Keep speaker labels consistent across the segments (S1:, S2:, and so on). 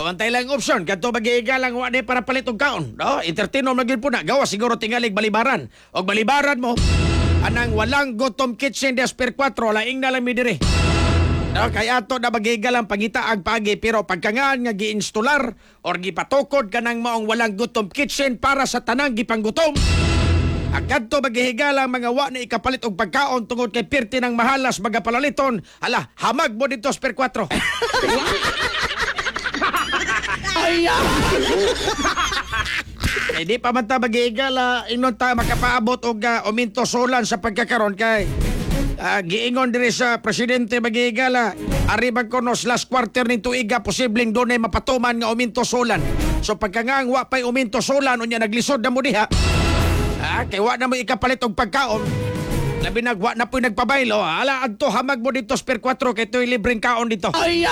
S1: Antay lang option kadto magigalang wa ni para palit og kaon, no? Entertaino magid po na gawa siguro tingalig balibaran. Og balibaran mo anang walang gutom kitchen des per 4 laing na lang mi diri. No, kaya ato na magigalang pangitaag pagi pero pagkangaan nga giinstolar or gipatukod kanang maong walang gutom kitchen para sa tanang gipanggutom. Agad to maghihigalang mga wa na ikapalit og pagkaon tungod kay pirti ng mahalas magapalaliton. Hala, hamag mo dito sa per 4. Ay, di pa man ta maghihigala inon ta makapaabot og uminto solan sa pagkakaron kay giingon diri sa presidente maghihigala arribag konos last quarter ning tuiga posibleng dunay mapatuman nga uminto solan. So pagkangang wa pay uminto solan unya naglisod na mo diha. Kay wa na mo ikapalit og pagkaon. Labi wa na po nagpabaylo. Ala adto hamag mo dito per 4 kay to'y libreng kaon dito.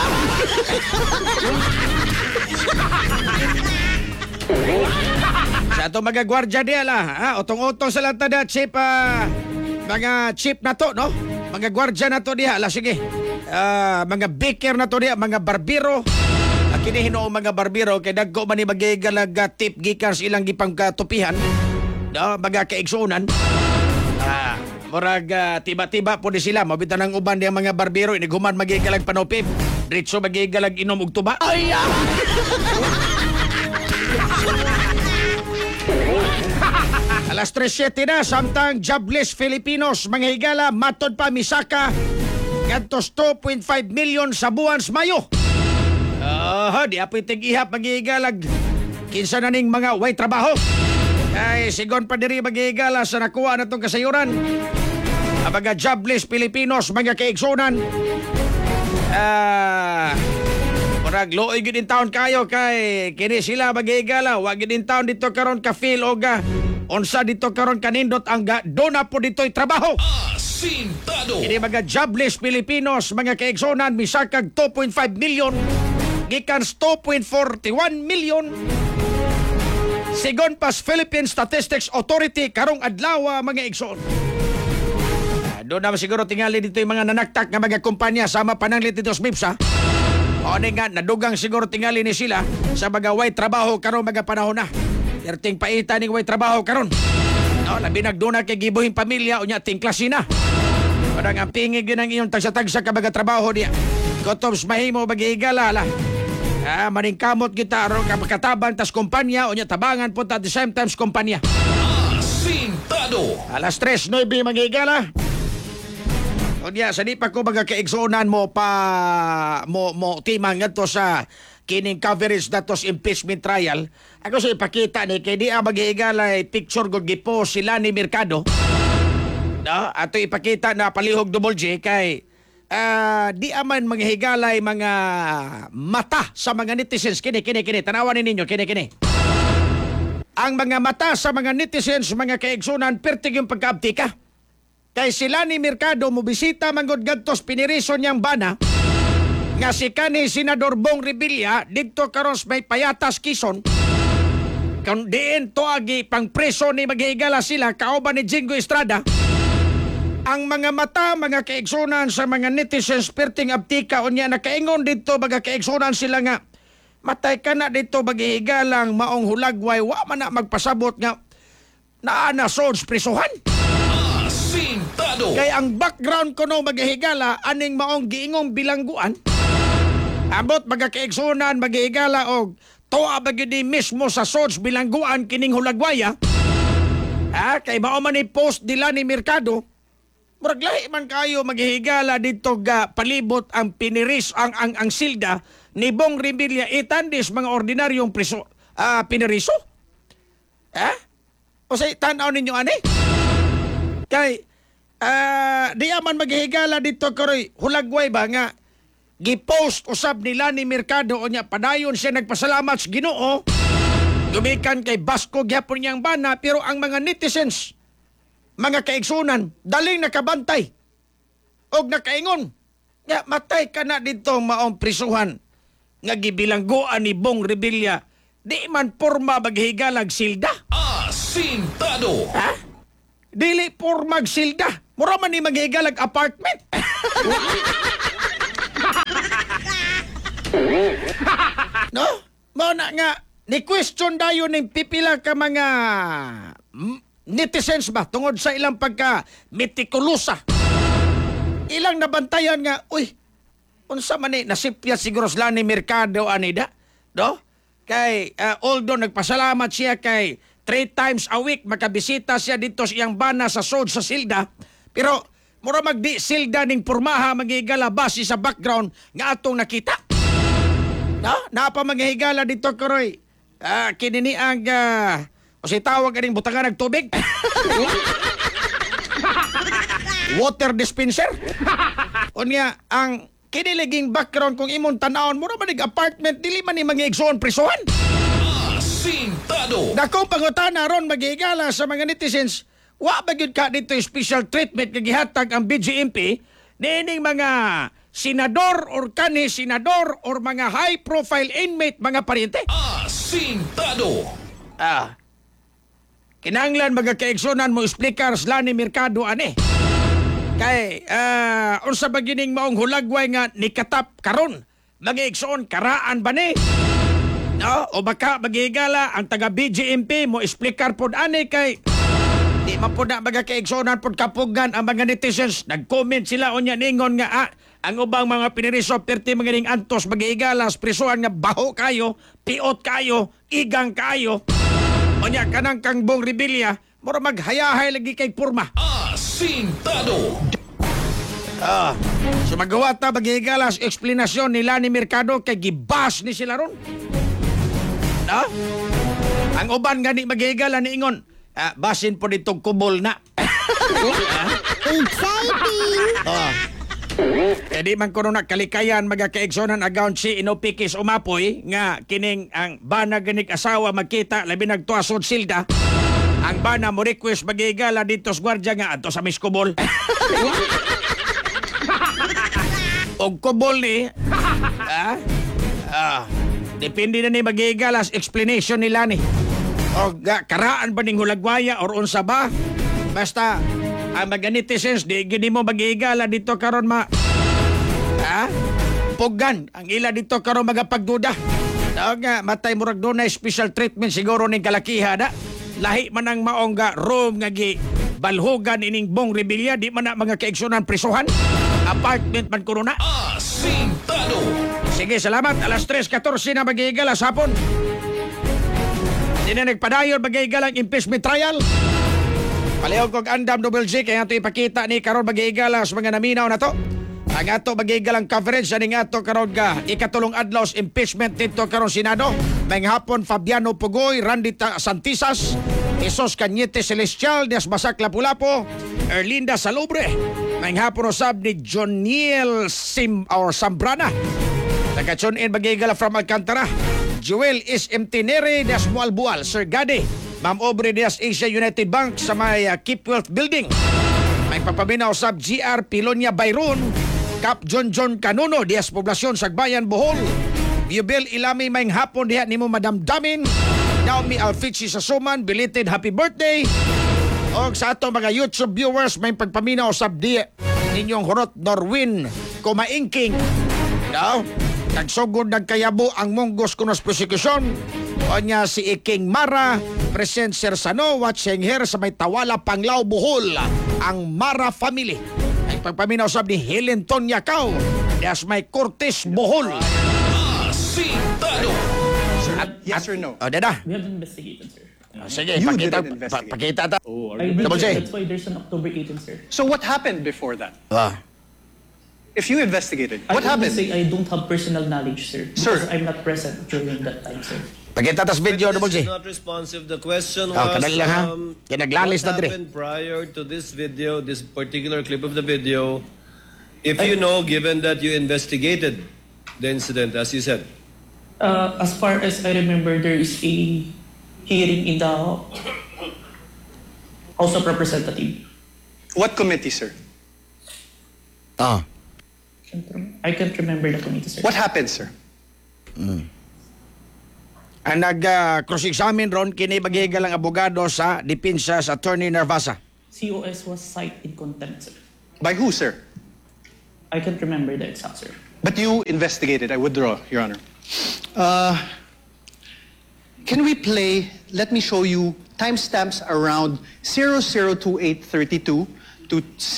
S1: Sa ato mga gwardya diya utong-utong sa lang tada chip mga chip na to, no? Mga gwardya na to diha. Sige. Mga baker na to diha, mga barbero. Kini hinuong mga barbero kay dagko man ni magigalag tip gikan sa ilang gipang katupihan. No, mga kaigsunan. Murag tiba-tiba po di sila. Mabitan ng uban diyang mga barbero. Iniguman magigalag panopip. Diretso magigalag inom og tuba. Alas 3:07 na, samtang jobless Filipinos, mga higala, matod pa misaka, gantos 2.5 million sa buwan sa Mayo. Di apoy tig-ihap, mga higalag, kinsa na ning mga way trabaho. Ay, sigon pa diri, mga higala, sa nakuha na itong kasayuran. Ang mga jobless Filipinos, mga kaigsunan, murag looy gid in town kayo kay kini sila magigala wa gid in town dito karon ka feel oga unsa dito karon kanindot ang dona po dito'y trabaho.
S2: Asintado.
S1: Kini mga jobless Filipinos mga kaigsunan misakag 2.5 million gikan 2.41 million sigon pas Philippine Statistics Authority karong adlaw mga igsoon. Doon naman siguro tingali dito yung mga nanaktak nga mga kumpanya sama pananglit dito sa MIPSA. O nga, nadugang siguro tingali ni sila sa mga way trabaho karon mga panahon na. Irting paita ni way trabaho karon. No, labi nagduna kay gibuhing pamilya o niya ting klase na. Parang ang pingig yun ang iyong tagsa-tagsa ka mga trabaho niya. Kotoms mahimo magigala la. Maningkamot kita aron kapakatabang tas kumpanya o niya tabangan po at the same times kumpanya.
S2: Asintado.
S1: Alas 3:09 magigala. O niya, sa di pa ko mga kaigsunan mo timang nga to sa kining coverage na to sa impeachment trial. Ako sa ipakita ni, kay di maghihigalay picture ko gipo sila ni Mercado. No? Ato ipakita na palihog double J kay di aman maghihigalay mga mata sa mga netizens. Kini. Tanawan ninyo, kini. Ang mga mata sa mga netizens, mga kaigsunan, pertig yung pagkaabtika. Kay sila ni Mercado mubisita manggod gadtos pinirison niyang bana nga si kanhi Senador Bong Revilla didto karon may payatas Quezon kung diin to agi pang preso ni maghihigala sila kauban ni Jingo Estrada. Ang mga mata mga kaigsunan sa mga netizens perting abtika unya nakaingon didto mga kaigsunan sila nga matay ka na dito maghihigalang maong hulagway wa man na magpasabot nga naa na sods presohan.
S2: Asintado.
S1: Kay ang background ko no maghihigala aning maong giingong bilangguan. Abot magakaigsunan maghihigala og toa bagidi mismo sa source bilangguan kining hulagwaya. Kay mao man ni post nila ni Mercado. Murag lahi man kayo maghihigala dito ga palibot ang piniris ang silda ni Bong Revilla itandis mga ordinaryong preso piniriso. O say tanaw ninyo ani? Kay di aman maghihigala dito karoy hulagway ba nga gipost usab nila ni Mercado o niya padayon siya nagpasalamat sa Ginoo gumikan kay Basko gyapon niyang bana pero ang mga netizens mga kaigsunan daling nakabantay og nakaingon nga matay ka na dito maong prisuhan nga gibilangguan ni Bong Revilla di man porma maghigalag silda.
S2: Asintado.
S1: Dili por magsilda. Mura man ni maghigalag apartment. No? Mao na nga, ni-question dayon ng pipila ka mga netizens ba tungod sa ilang pagka-metikulusa. Ilang nabantayan nga, uy, unsa man ni nasipya siguro sila ni Mercado anida, no? Kay although nagpasalamat siya kay 3 times a week makabisita siya dito sa iyang bana sa sod sa silda, pero mura magdi silda ning pormaha magigala base sa background nga atong nakita. No? Napa maghihigala dito karoy. Kini ni ang o si tawag aning butangan ng tubig. Water dispenser. Unya ang kiniliging background kung imong tanawon mo man apartment dili man ni mag-igsoon prisuhan.
S2: Asintado.
S1: Dako pangutana ron magigala sa mga netizens. Wa ba gyud ka dito special treatment nga gihatag ang BGMP nining mga senador or kanhi senador or mga high profile inmate mga paryente?
S2: Asintado.
S1: Kinahanglan magakaigsonan mo explicar sila ni Mercado ani. Kay unsa ba gining maong hulagway nga nikatap karon? Mag-igsoon karaan ba ni? No, o baka magigala ang taga BGMP mo explicar pod ani kay di man pod na magakaigsonan pod kapugan ang mga netizens. Nag-comment sila unya ningon nga ang ubang mga piniriso perti mga ning antos magigalas prisuhan nga baho kayo, piot kayo, igang kayo. Unya kanang kang Bong Revilla mura maghayahay lagi kay porma.
S2: Asintado.
S1: So magawa ta magigalas eksplanasyon nila ni Mercado kay gibas ni sila ron. No? Ang uban gani magigala ni ingon, basin po ditong kubol na.
S3: Exciting!
S1: Di man ko na kalikayan magakaigsonan agawn si Inopikis umapoy nga kining ang bana ganig asawa magkita labi nagtuasod silda. Ang bana mo request magigala dito sa gwardya nga ato sa miskubol. Og kubol ni depende na ni magigalas explanation nila ni. O karaan ba ning hulagwaya or unsa ba? Basta ang mga netizens di gini mo magigala dito karon pugan ang ila dito karon magapagduda. Daw nga matay murag dunay special treatment siguro ning kalakiha da. Lahi man ang maong room nga gi balhogan ining Bong Revilla di man na mga kaigsunan prisuhan. Apartment man kuno na.
S2: Asintado.
S1: Sige, salamat. Alas 3:14 na magigalas hapon. Di na nagpadayon magigalang impeachment trial. Palihog kong andam double G kaya ito ipakita ni karon magigalas mga naminaw na to. Ang ato magigalang coverage sa ning ato karon ka ikatulong adlaw impeachment dito karon Senado. May hapon Fabiano Pugoy, Randy Santisas, Jesus Cañete Celestial, Dias Basak Lapu-Lapu, Erlinda Salubre. May hapon usab ni Joniel Sambrana. Nagka-tune in magigala from Alcantara. Joel SMT Nere, Dias Mualbual, Sir Gade, Ma'am Aubrey Dias Asia United Bank sa may Keep Wealth Building. May papaminaw usab GR Pilonia Bayron, Cap John Canuno, Dias Poblasyon Sagbayan Bohol. Biobel Ilami may hapon diha nimo madamdamin. Naomi Alfici sa Suman, belated happy birthday. O sa ato mga YouTube viewers may pagpaminaw usab diha ninyong hurot Norwin Kumaingking. Daw nagsugod nagkayabo ang munggos kunos prosecution. O niya si Iking Mara, Present Sir Sano, watching here sa may Tawala Panglao Bohol, ang Mara family. Ay pagpaminaw sab ni Helen Tonya Cao, dias may Cortes Bohol.
S2: Asintado.
S4: Yes or no?
S1: O dada.
S3: We have investigated, sir.
S1: Sige,
S4: You
S1: pakita,
S4: didn't investigate.
S1: pakita ta.
S3: I did,
S1: Double
S3: sir.
S1: J.
S3: That's why there's an October 18, sir.
S4: So what happened before that? If you investigated,
S3: I
S4: what
S3: would
S4: happened?
S3: say I don't have personal knowledge, sir.
S4: Sir.
S3: Because I'm not present during that time, sir.
S1: Pakita tas video, Double
S5: Witness
S1: J.
S5: is not responsive. The question
S1: Oh,
S5: was,
S1: kadali lang, ha? Kaya naglalis na
S5: what
S1: dire.
S5: happened prior to this video, this particular clip of the video, if you know, given that you investigated the incident, as you said.
S3: As far as I remember, there is a hearing in the House of Representatives.
S4: What committee, sir?
S3: I can't remember the committee, sir.
S4: What happened, sir?
S1: Ang nag-cross-examine ron, kini magigalang abogado sa depensa sa Attorney Nervasa.
S3: COS was cited in contempt, sir.
S4: By who, sir?
S3: I can't remember the exact, sir.
S4: But you investigated. I withdraw, Your Honor. Can we play, let me show you timestamps around 002832 to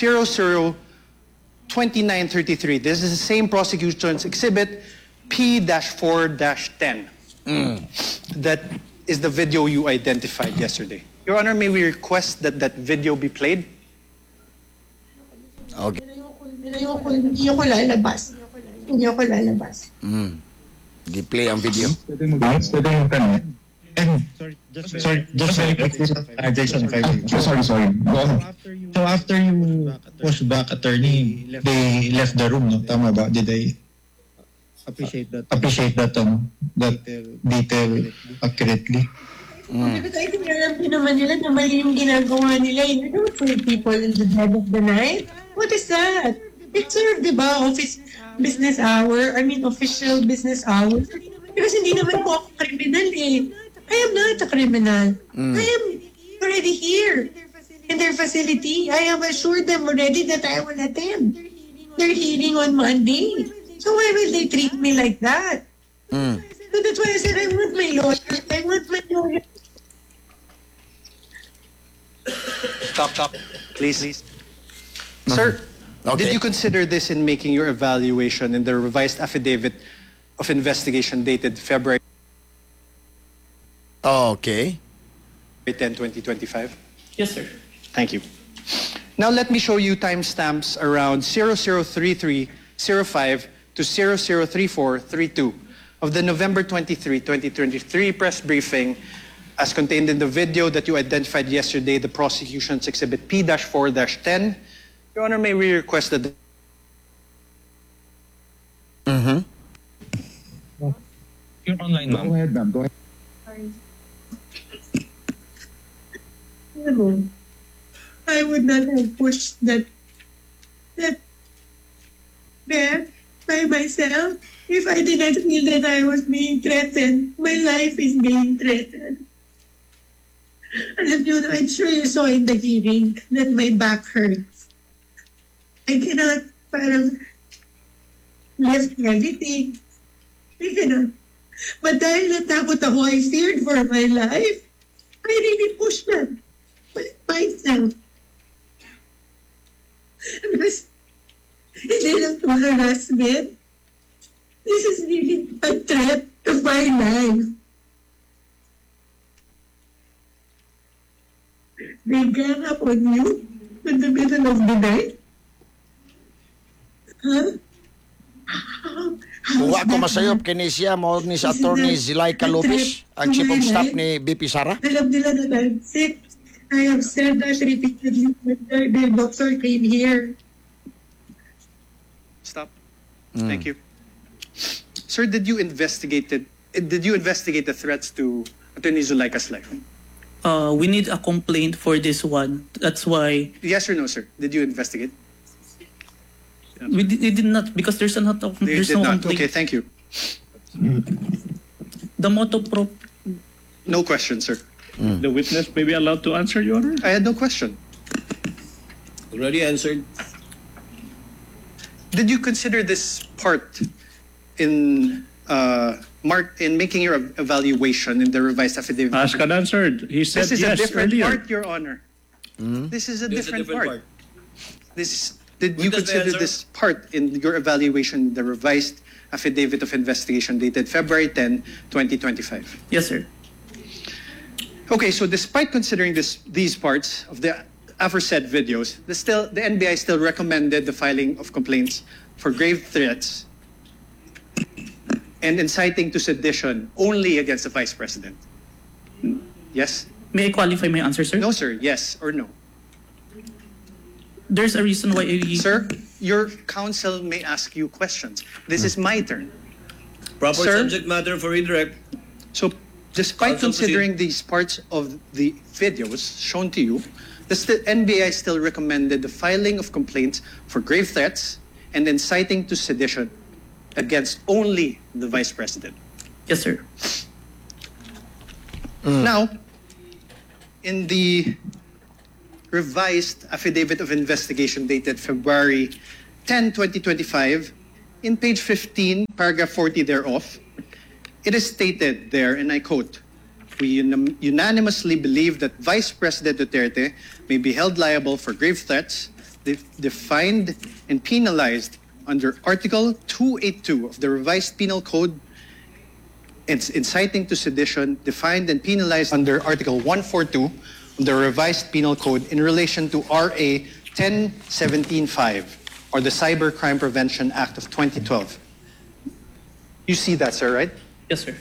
S4: 002933. This is the same prosecution's exhibit P-4-10. That is the video you identified yesterday. Your Honor, may we request that that video be played?
S1: Okay.
S6: Hindi ako lalabas. Hindi ako lalabas.
S1: Di-play ang video.
S7: Pwede mo kami. Sorry, just very quick. Jason, if I may. Sorry. Go on. So after you pushed back attorney, they left the room, no? Tama ba? Did they appreciate that that detail accurately?
S6: Because I think alam din naman nila na mali yung ginagawa nila. You don't put people in the dead of the night. What is that? It's sort of, di ba, official business hour. Because hindi naman po ako criminal eh. I am not a criminal. I am already here in their facility. I have assured them already that I will attend their hearing on Monday. So why will they treat me like that? So that's why I said I want my lawyer.
S4: Stop. Please. Sir,
S1: Okay.
S4: did you consider this in making your evaluation in the revised affidavit of investigation dated February
S1: Okay.
S4: 10, 2025?
S3: Yes, sir.
S4: Thank you. Now let me show you timestamps around 003305 to 003432 of the November 23, 2023 press briefing as contained in the video that you identified yesterday, the prosecution's exhibit P-4-10. Your Honor, may we request that
S7: You're online, ma'am. Go ahead, ma'am. Go ahead.
S6: I would not have pushed that there by myself if I did not feel that I was being threatened. My life is being threatened. Alam niyo, I'm sure you saw in the hearing that my back hurts. I cannot parang lift everything. I cannot. But dahil natakot ako, I feared for my life. I really pushed that myself. Because hindi lang ito harassment. This is really a threat to my life. They gang up on you in the middle of the night. Huh?
S1: Kung ako masayop, kini siya mo ni sa attorney Zilaika Lopez, ang chief of staff ni BP Sara.
S6: Alam nila that I'm sick. I have said that repeatedly when the doctor came here.
S4: Stop. Thank you. Sir, did you investigate the threats to Attorney Zulaika's life?
S3: We need a complaint for this one. That's why
S4: Yes or no, sir? Did you investigate?
S3: we did not, because there's
S4: You
S3: there's
S4: did
S3: no
S4: not.
S3: complaint.
S4: Okay, thank you.
S3: The motto pro.
S4: No question, sir.
S8: The witness may be allowed to answer, Your Honor.
S4: I had no question.
S5: Already answered.
S4: Did you consider this part in making your evaluation in the revised affidavit?
S8: Asked and answered. He said
S4: This is a
S8: yes
S4: different
S8: earlier.
S4: part, Your Honor. This is a
S5: This is a
S4: different part. Did
S5: When
S4: you
S5: does the
S4: consider
S5: answer-
S4: this part in your evaluation, the revised affidavit of investigation dated February 10, 2025?
S3: Yes, sir.
S4: Okay, so despite considering these parts of the aforesaid videos, the NBI still recommended the filing of complaints for grave threats and inciting to sedition only against the Vice President. Yes?
S3: May I qualify my answer, sir?
S4: No, sir. Yes or no?
S3: There's a reason why
S4: Sir, your counsel may ask you questions. This is my turn.
S5: Proper
S4: Sir?
S5: subject matter for redirect.
S4: So, despite
S5: Counsel,
S4: considering these parts of the videos shown to you, the NBI still recommended the filing of complaints for grave threats and inciting to sedition against only the Vice President.
S3: Yes, sir.
S4: Now, in the revised affidavit of investigation dated February 10, 2025, in page 15, paragraph 40 thereof, it is stated there, and I quote, we unanimously believe that Vice President Duterte may be held liable for grave threats defined and penalized under Article 282 of the Revised Penal Code, and inciting to sedition defined and penalized under Article 142 of the Revised Penal Code in relation to RA 10175, or the Cybercrime Prevention Act of 2012. You see that, sir, right?
S3: Yes, sir.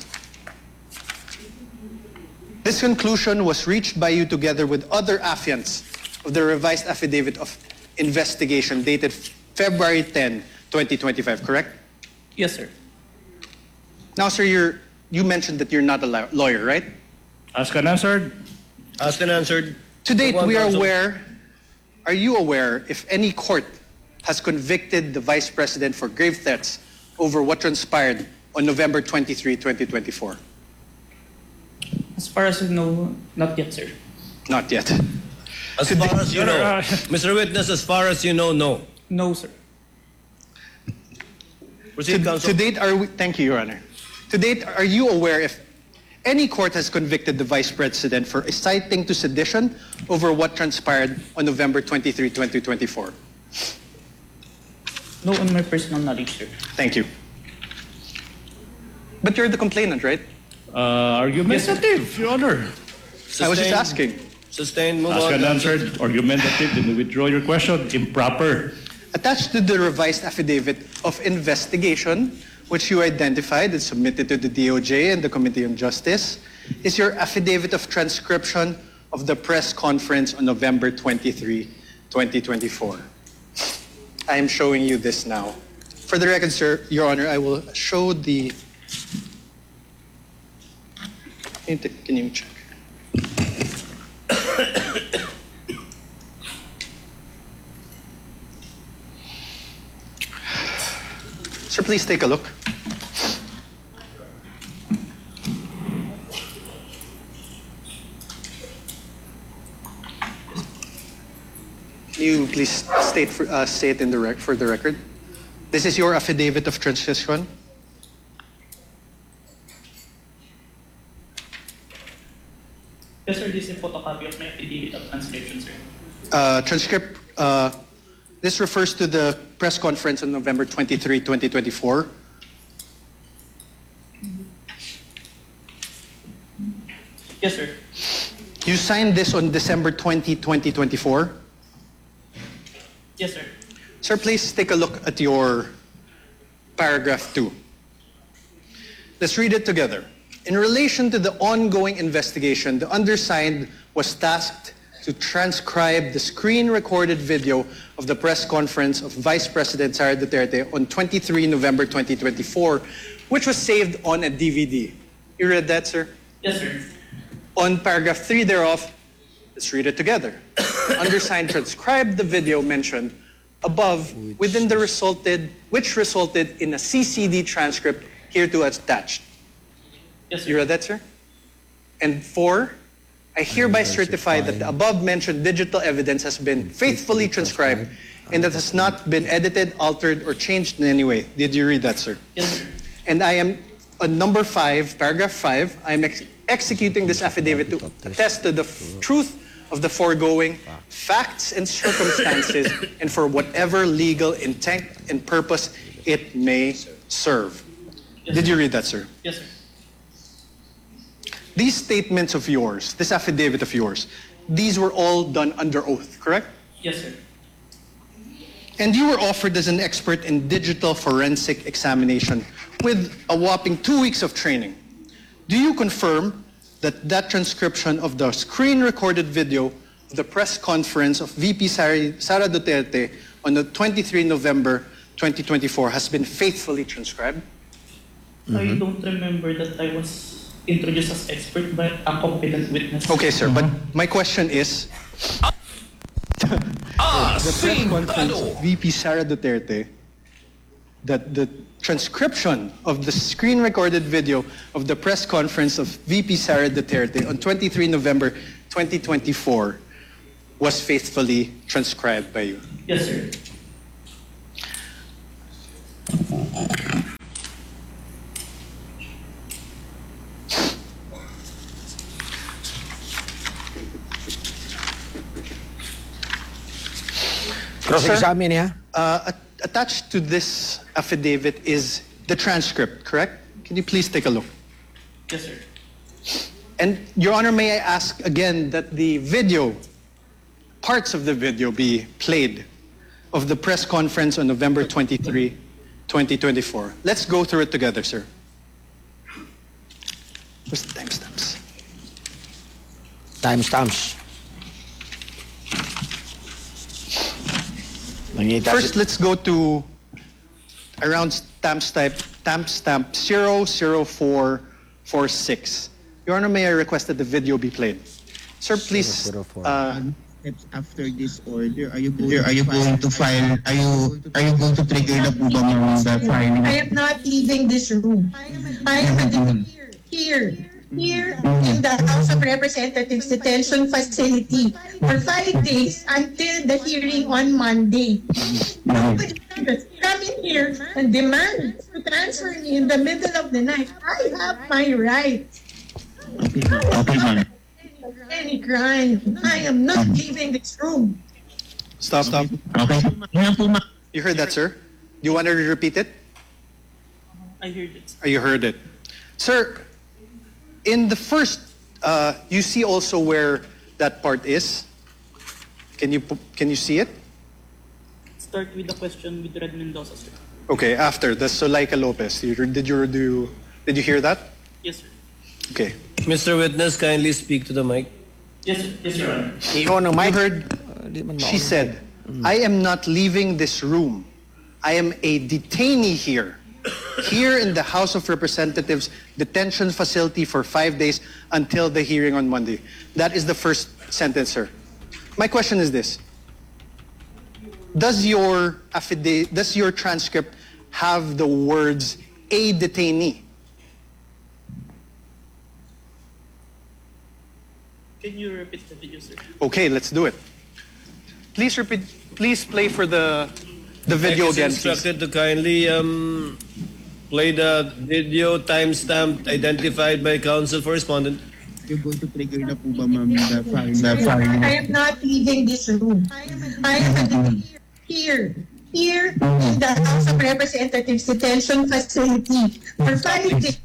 S4: This conclusion was reached by you together with other affiants of the revised affidavit of investigation dated February 10, 2025, correct?
S3: Yes, sir.
S4: Now, sir, you mentioned that you're not a lawyer, right?
S8: Asked and answered.
S5: Asked and answered.
S4: To date,
S5: One
S4: we are
S5: counsel.
S4: aware, are you aware if any court has convicted the Vice President for grave threats over what transpired on November 23, 2024?
S3: As far as you know, not yet, sir.
S4: Not yet.
S5: As far as you know, Mr. Witness, as far as you know, no.
S3: No, sir.
S5: Proceed, counsel.
S4: To date, thank you, Your Honor. To date, are you aware if any court has convicted the Vice President for inciting to sedition over what transpired on November 23, 2024?
S3: No, on my personal knowledge, sir.
S4: Thank you. But you're the complainant, right?
S8: Argumentative, Your Honor.
S4: I was just asking.
S5: Sustained. Move
S8: Asked
S5: on.
S8: and answered. Argumentative. Then you withdraw your question. Improper.
S4: Attached to the revised affidavit of investigation, which you identified and submitted to the DOJ and the Committee on Justice, is your affidavit of transcription of the press conference on November 23, 2024. I am showing you this now. For the record, sir, Your Honor, I will show the... Can you check? Sir, please take a look. Can you please state in the for the record? This is your affidavit of transcription.
S3: Yes, sir. This is a photocopy of my affidavit of transcription, sir.
S4: This refers to the press conference on November 23, 2024.
S3: Yes, sir.
S4: You signed this on December 20, 2024.
S3: Yes, sir.
S4: Sir, please take a look at your paragraph 2. Let's read it together. In relation to the ongoing investigation, the undersigned was tasked to transcribe the screen-recorded video of the press conference of Vice President Sara Duterte on 23 November 2024, which was saved on a DVD. You read that, sir?
S3: Yes, sir.
S4: On paragraph 3 thereof, let's read it together. Undersigned transcribed the video mentioned above which resulted in a CCD transcript hereto attached.
S3: Yes, sir.
S4: You read that, sir? And 4, I hereby certify that the above-mentioned digital evidence has been faithfully transcribed and that has not been edited, altered, or changed in any way. Did you read that, sir?
S3: Yes, sir.
S4: And I am, on number 5, paragraph 5, I am executing this affidavit to attest to the truth of the foregoing facts and circumstances and for whatever legal intent and purpose it may serve.
S3: Yes,
S4: Did
S3: sir.
S4: you read that, sir?
S3: Yes, sir.
S4: These statements of yours, this affidavit of yours, these were all done under oath, correct?
S3: Yes, sir.
S4: And you were offered as an expert in digital forensic examination with a whopping 2 weeks of training. Do you confirm that that transcription of the screen-recorded video of the press conference of VP Sara Duterte on the 23 November 2024 has been faithfully transcribed?
S3: I don't remember that I was introduced as expert, but a competent witness.
S4: Okay, sir, but my question is, the press conference of VP Sara Duterte, that the transcription of the screen-recorded video of the press conference of VP Sara Duterte on 23 November 2024 was faithfully transcribed by you.
S3: Yes, sir.
S1: Cross examine niya.
S4: Attached to this affidavit is the transcript, correct? Can you please take a look?
S3: Yes, sir.
S4: And Your Honor, may I ask again that the video, parts of the video be played of the press conference on November 23, 2024. Let's go through it together, sir. Where's the timestamps?
S1: Timestamps.
S4: First, let's go to around timestamp 00446. Your Honor, may I request that the video be played? Sir, please.
S1: Steps
S7: After this order, are you going to file? Are you going to trigger the po ba ma'am the filing?
S6: I am not leaving this room. I am here in the House of Representatives detention facility for 5 days until the hearing on Monday. Nobody can just come in here and demand to transfer me in the middle of the night. I have my right.
S7: Okay, ma'am.
S6: Any crime. I am not leaving this room.
S4: Stop.
S7: Okay. Yan po ma'am.
S4: You heard that, sir? Do you want to repeat it?
S3: I heard it.
S4: You heard it. Sir, in the first, you see also where that part is? Can you see it?
S3: Start with the question with Red Mendoza, sir.
S4: Okay, after the Zulaika Lopez. Did you hear that?
S3: Yes, sir.
S4: Okay.
S5: Mr. Witness, kindly speak to the mic.
S3: Yes, sir. Yes, Your Honor.
S1: Iho ng
S4: You
S1: mic.
S4: heard, she said, I am not leaving this room. I am a detainee here in the House of Representatives detention facility for 5 days until the hearing on Monday. That is the first sentence, sir. My question is this. Does your transcript have the words a detainee?
S3: Can you repeat the video, sir?
S4: Okay, let's do it. Please play for the video again, please.
S5: Instructed to kindly play the video timestamp identified by counsel for respondent.
S7: You're going to trigger na po ba ma'am the filing?
S6: I am not leaving this room. I am here in the House of Representatives detention facility for 5 days.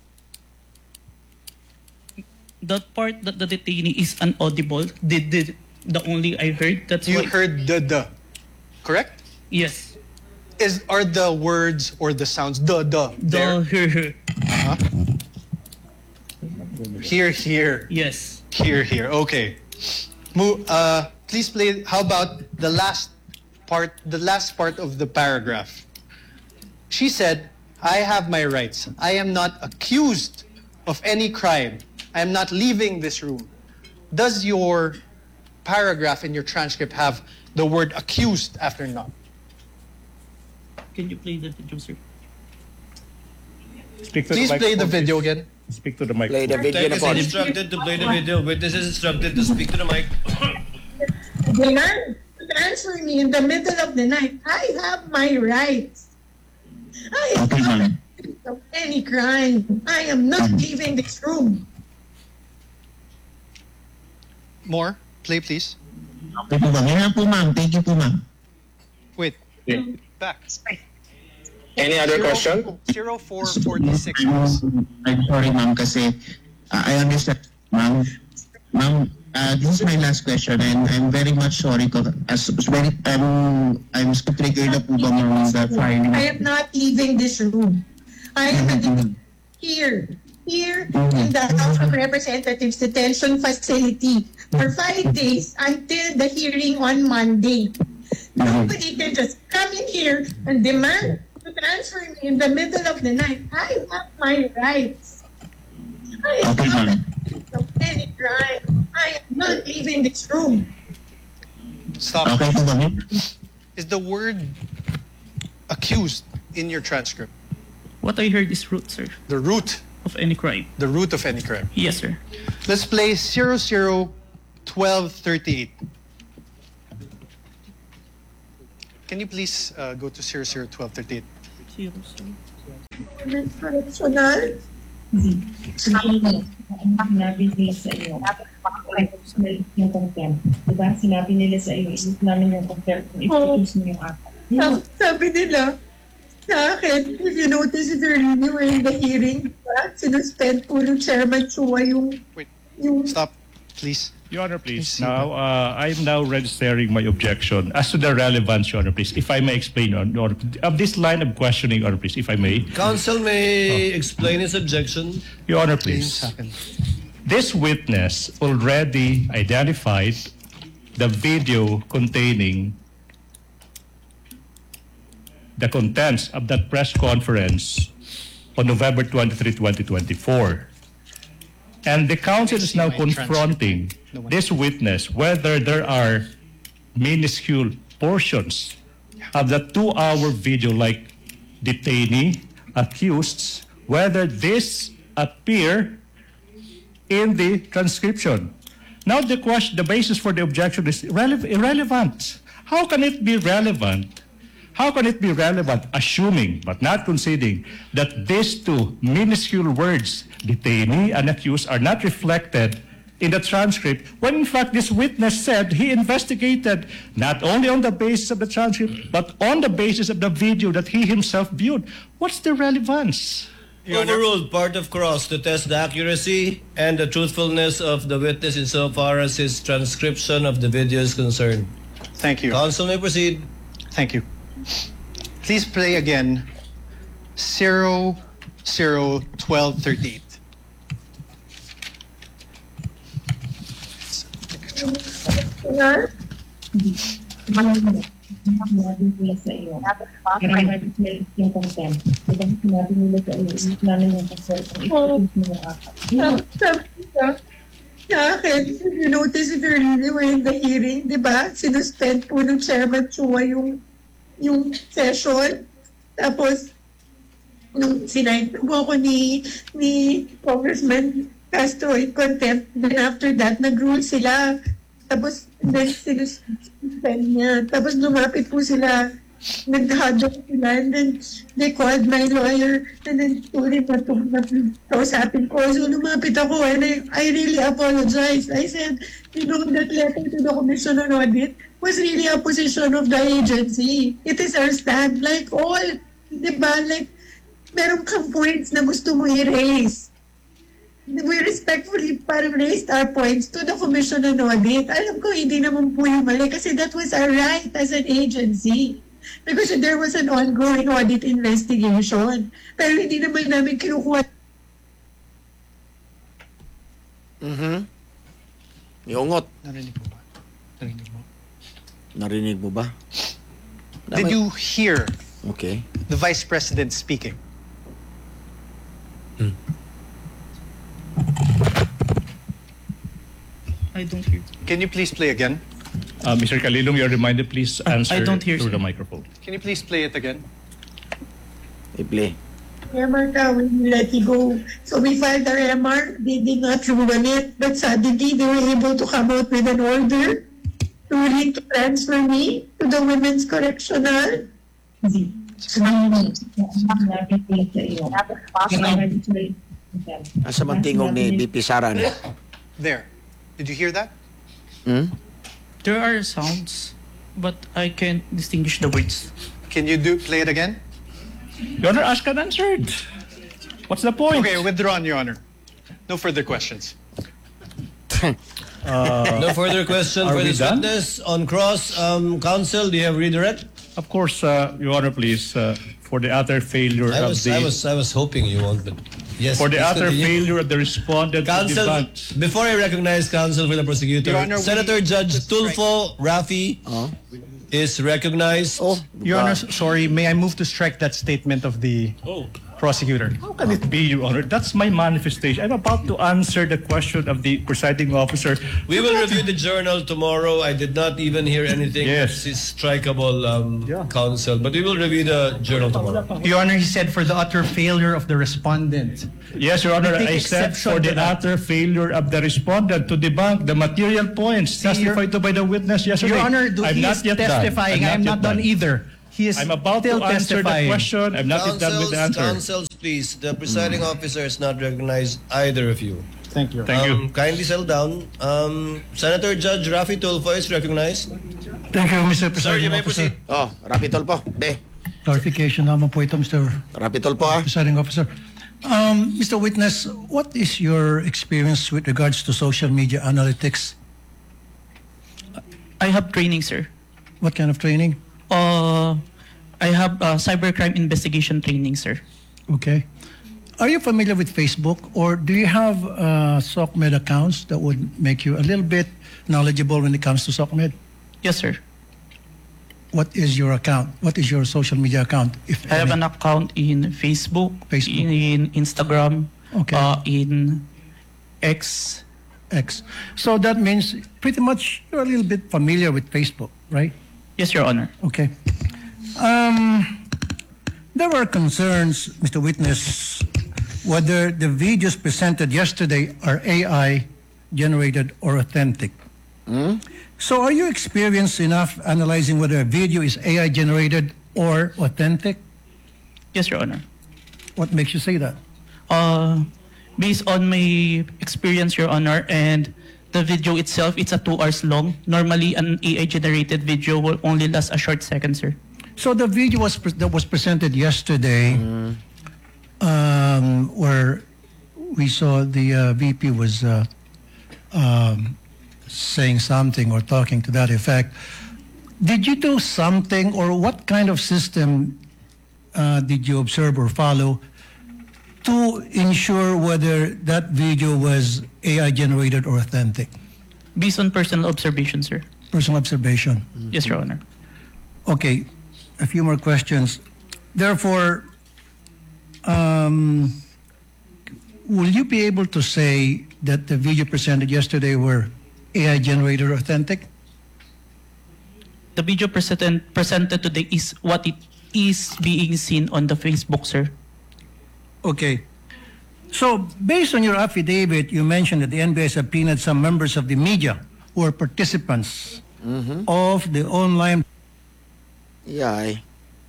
S3: That part that the detainee is unaudible. The only I heard. That's
S4: You
S3: why.
S4: heard the, correct?
S3: Yes.
S4: Are the words or the sounds the there?
S3: Her.
S4: Here.
S3: Yes.
S4: Here. Okay. Please play. How about the last part of the paragraph? She said, I have my rights. I am not accused of any crime. I am not leaving this room. Does your paragraph in your transcript have the word accused after not?
S3: Can you play the video, sir?
S8: Speak to
S4: Please
S8: the
S4: play the
S8: microphone,
S4: video
S8: please.
S4: again.
S8: Speak to the mic.
S1: Play the video
S5: Tech
S1: na
S5: is
S1: po.
S5: instructed to play the video. Witness is instructed to speak to the mic.
S6: Demand to transfer me in the middle of the night. I have my rights. I am
S7: Okay,
S6: not
S7: ma'am.
S6: accused of any crime. I am not leaving this room.
S4: More. Play, please.
S7: Okay po ma'am. Yan po ma'am. Thank you po ma'am.
S4: Wait. Back.
S9: Any other question?
S4: 0446. please.
S7: I'm sorry ma'am kasi I understand ma'am. Ma'am, this is my last question and I'm very much sorry ko I'm so triggered na po ba ma'am the filing?
S6: I am not leaving this room. I am here in the House of Representatives detention facility for 5 days until the hearing on Monday. Nobody can just come in here and demand to transfer me in the middle of the night. I have my rights. I am
S7: Okay,
S6: not
S7: ma'am.
S6: accused of any crime. I am not leaving this room.
S4: Stop.
S7: Okay po ma'am.
S4: Is the word accused in your transcript?
S3: What I heard is root, sir,
S4: The root
S3: of any crime.
S4: of any crime.
S3: Yes, sir.
S4: Let's play 001238. Can you please go to 001238?
S6: Personal.
S10: yung contempt. Diba? Sinabi nila sa iyo, ilis namin yung contempt. I-produce mo yung apat.
S6: Sabi nila sa akin, if you notice it earlier in the hearing, sinuspend po ng Chairman Chua yung...
S4: Wait.
S6: yung
S4: Stop, please.
S8: Your Honor, please. Now, I'm now registering my objection as to the relevance, Your Honor, please. If I may explain, Your Honor, of this line of questioning, Your Honor, please, if I may.
S5: Counsel may explain his objection.
S8: Your Honor, please. This witness already identified the video containing the contents of that press conference on November 23, 2024. And the counsel is now confronting this witness whether there are minuscule portions of the 2-hour video, like detainee, accused, whether this appear in the transcription. Now the basis for the objection is irrelevant. How can it be relevant? How can it be relevant, assuming but not conceding that these two minuscule words, detainee and accused, are not reflected in the transcript, when in fact this witness said he investigated not only on the basis of the transcript, but on the basis of the video that he himself viewed? What's the relevance?
S5: Overruled part of cross to test the accuracy and the truthfulness of the witness insofar as his transcription of the video is concerned.
S4: Thank you.
S5: Counsel may proceed.
S4: Thank you. Please play again 001238.
S10: Sinabi nila sa iyo. Yung contempt. Diba? Sinabi nila sa iyo, ilis namin yung contempt. I-produce mo yung apat.
S6: sabi nila sa akin, if you notice it earlier in the hearing, di ba? Sinuspend po ng Chairman Chua yung session. Tapos, nung sinayin po ako ni Congressman Castro in contempt, then after that, nag-rule sila. Tapos, then sinuspend niya. Tapos, lumapit po sila. Nag-hadlock sila. And then, they called my lawyer. And then, told him na kausapin ko. So, lumapit ako. And I really apologize. I said, you know, that letter to the Commission on Audit was really a position of the agency. It is our stand. Like all, di ba? Like, meron kang points na gusto mo i-raise. We respectfully parang raised our points to the Commission on Audit. Alam ko, hindi naman po yung mali kasi that was our right as an agency. Because there was an ongoing audit investigation. Pero hindi naman namin kinukuha.
S1: Iungot.
S4: Narinig mo ba?
S1: Narinig mo ba?
S4: Did you hear
S1: Okay.
S4: the Vice President speaking?
S3: I don't hear.
S4: Can you please play again?
S8: Mr. Calilong, you're reminded, please answer
S3: I don't hear,
S8: through
S3: sir.
S8: the microphone.
S4: Can you please play it again?
S1: I-play.
S6: MR ka, we will let you go. So we filed our MR. They did not rule on it. But suddenly, they were able to come out with an order ruling to transfer me to the Women's Correctional.
S10: Sinabi nila sa iyo.
S1: Asa man tingog ni BP Sara na?
S4: There. Did you hear that?
S3: There are sounds, but I can't distinguish the words.
S4: Can you play it again?
S8: Your Honor, asked and answered. What's the point?
S4: Okay, withdrawn, Your Honor. No further questions.
S5: No further question
S8: Are
S5: for
S8: we
S5: this
S8: done?
S5: witness. On cross, counsel, do you have redirect?
S8: Of course, Your Honor, please, for the utter failure
S5: I
S8: of
S5: was hoping you won't, but yes.
S8: for the
S5: please
S8: utter
S5: continue.
S8: failure of the respondent to
S5: Counsel,
S8: debate.
S5: before I recognize counsel for the prosecutor,
S4: Your Honor,
S5: Senator Judge Tulfo Rafi is recognized.
S4: Your Honor, sorry, may I move to strike that statement of the prosecutor?
S8: How can it be, Your Honor? That's my manifestation. I'm about to answer the question of the presiding officer.
S5: We will review the journal tomorrow. I did not even hear anything.
S8: Yes.
S5: This is strikeable, counsel, but we will review the journal tomorrow.
S4: Your Honor, he said for the utter failure of the respondent.
S8: Yes, Your Honor,
S4: I take
S8: I said
S4: exception
S8: for
S4: to
S8: the
S4: that.
S8: utter failure of the respondent to debunk the material points testified to by the witness yesterday.
S4: Your Honor,
S8: I'm
S4: he
S8: not
S4: is
S8: yet done.
S4: testifying. I'm not done either. He is
S8: I'm about
S4: still
S8: to answer the
S4: testifying.
S8: question. I'm not yet done with the answer.
S5: Counsels, please. The presiding officer has not recognized either of you.
S7: Thank you.
S8: Thank you.
S5: Kindly settle down. Senator Judge Raffy Tulfo is recognized.
S7: Thank you, Mr.
S5: Sir, you
S7: Presiding
S5: may
S7: Officer.
S5: proceed.
S1: Oh, Rapitol po. De,
S7: Clarification naman po ito, Mr.
S1: Rapitol po ha.
S7: Presiding Officer. Mr. Witness, what is your experience with regards to social media analytics?
S3: I have training, sir.
S7: What kind of training?
S3: I have cybercrime investigation training, sir.
S7: Okay. Are you familiar with Facebook, or do you have SOCMED accounts that would make you a little bit knowledgeable when it comes to SOCMED?
S3: Yes, sir.
S7: What is your account? What is your social media account? If
S3: I have
S7: any?
S3: an account in Facebook, in Instagram,
S7: Okay.
S3: in X.
S7: X. So that means pretty much you're a little bit familiar with Facebook, right?
S3: Yes, Your Honor.
S7: Okay. There were concerns, Mr. Witness, whether the videos presented yesterday are AI generated or authentic. So are you experienced enough analyzing whether a video is AI generated or authentic?
S3: Yes, Your Honor.
S7: What makes you say that?
S3: Based on my experience, Your Honor, and the video itself, it's a 2 hours long. Normally, an AI-generated video will only last a short second, sir.
S7: So the video that was presented yesterday, where we saw the VP was saying something or talking to that effect. Did you do something, or what kind of system did you observe or follow to ensure whether that video was AI generated or authentic?
S3: Based on personal observation, sir.
S7: Personal observation.
S3: Yes, Your Honor.
S7: Okay, a few more questions. Therefore, will you be able to say that the video presented yesterday were AI generated or authentic?
S3: The video presented today is what it is being seen on the Facebook, sir.
S7: Okay. So, based on your affidavit, you mentioned that the NBI subpoenaed some members of the media who are participants of the online.
S1: Yay.